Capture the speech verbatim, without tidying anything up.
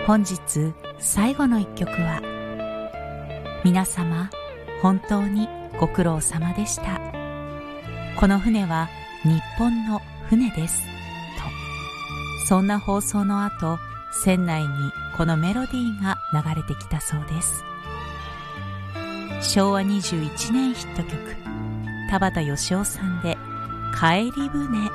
本日最後の一曲は、皆様本当にご苦労様でした。この船は日本の船ですと、そんな放送の後、船内にこのメロディーが流れてきたそうです。しょうわにじゅういちねんヒット曲、田畑義夫さんで帰り船